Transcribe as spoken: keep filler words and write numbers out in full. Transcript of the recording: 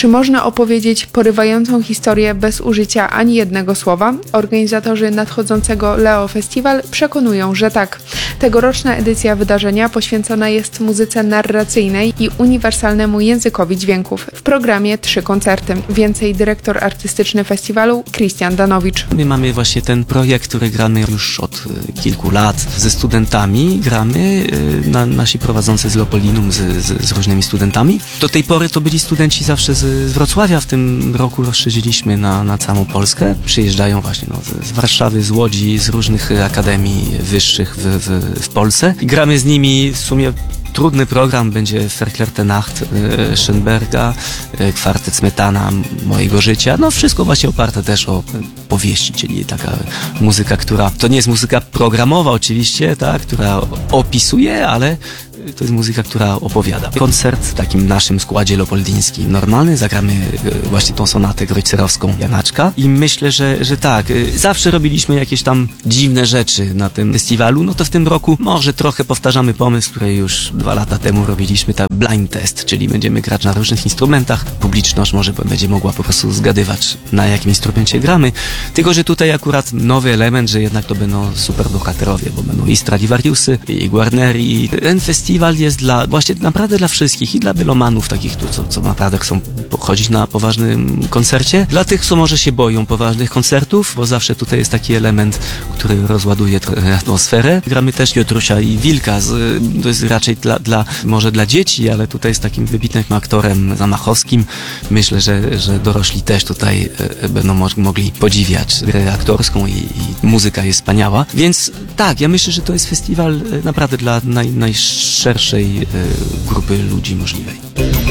Czy można opowiedzieć porywającą historię bez użycia ani jednego słowa? Organizatorzy nadchodzącego Leo Festival przekonują, że tak. Tegoroczna edycja wydarzenia poświęcona jest muzyce narracyjnej i uniwersalnemu językowi dźwięków. W programie trzy koncerty. Więcej dyrektor artystyczny festiwalu Krystian Danowicz. My mamy właśnie ten projekt, który gramy już od kilku lat ze studentami. Gramy na, nasi prowadzący z Leopoldinum z, z, z różnymi studentami. Do tej pory to byli studenci zawsze z, z Wrocławia. W tym roku rozszerzyliśmy na, na całą Polskę. Przyjeżdżają właśnie no, z, z Warszawy, z Łodzi, z różnych akademii wyższych w, w, w Polsce. I gramy z nimi w sumie. Trudny program będzie Verklärte Nacht e, Schönberga, e, kwartet Smetana mojego życia. No wszystko właśnie oparte też o powieści, czyli taka muzyka, która to nie jest muzyka programowa oczywiście, tak, która opisuje, ale to jest muzyka, która opowiada. Koncert w takim naszym składzie leopoldińskim normalny, zagramy właśnie tą sonatę grojcerowską Janaczka i myślę, że, że tak, zawsze robiliśmy jakieś tam dziwne rzeczy na tym festiwalu, no to w tym roku może trochę powtarzamy pomysł, który już dwa lata temu robiliśmy, tak blind test, czyli będziemy grać na różnych instrumentach, publiczność może będzie mogła po prostu zgadywać, na jakim instrumencie gramy, tylko że tutaj akurat nowy element, że jednak to będą super bohaterowie, bo będą i Stradivariusy, i Guarneri. Ten festiwal jest dla, właśnie naprawdę dla wszystkich i dla melomanów takich, co, co naprawdę chcą chodzić na poważnym koncercie, dla tych, co może się boją poważnych koncertów, bo zawsze tutaj jest taki element, który rozładuje atmosferę. Gramy też Piotrusia i Wilka, z, to jest raczej dla, dla, może dla dzieci, ale tutaj jest takim wybitnym aktorem Zamachowskim. Myślę, że, że dorośli też tutaj e, będą mo- mogli podziwiać grę aktorską i, i muzyka jest wspaniała. Więc tak, ja myślę, że to jest festiwal naprawdę dla naj, najszerszej e, grupy ludzi możliwej.